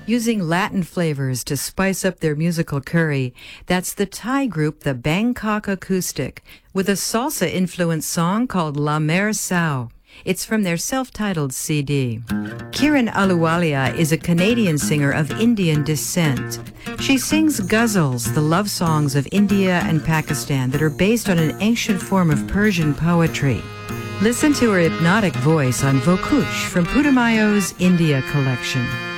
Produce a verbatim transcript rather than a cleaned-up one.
using Latin flavors to spice up their musical curry. That's the Thai group The Bangkok Acoustic, with a salsa-influenced song called La Mer Sao. It's from their self-titled C D. Kiran Ahluwalia is a Canadian singer of Indian descent. She sings ghazals, the love songs of India and Pakistan that are based on an ancient form of Persian poetry. Listen to her hypnotic voice on Vokush from Putumayo's India collection.